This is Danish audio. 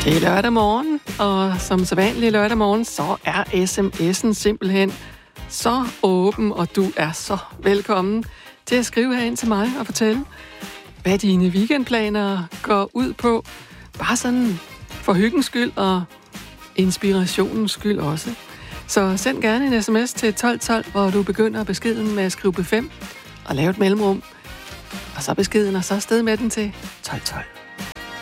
Det er lørdag morgen, og som sædvanlig lørdag morgen, så er sms'en simpelthen så åben, og du er så velkommen til at skrive herind til mig og fortælle, hvad dine weekendplaner går ud på. Bare sådan for hyggens skyld og inspirationens skyld også. Så send gerne en sms til 1212, hvor du begynder beskeden med at skrive B5 og lave et mellemrum. Og så beskeden, og så afsted med den til 1212.